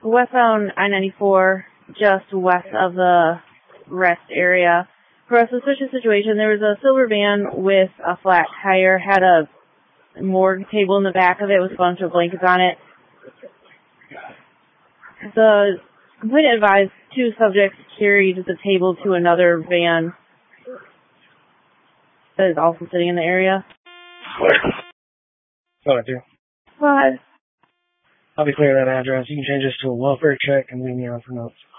westbound I-94, just west of the rest area. For a suspicious situation, there was a silver van with a flat tire, had a morgue table in the back of it with a bunch of blankets on it. The complainant advised 2 subjects carried the table to another van that is also sitting in the area. What do? What? I'll be clear that address. You can change this to a welfare check and leave me on for notes.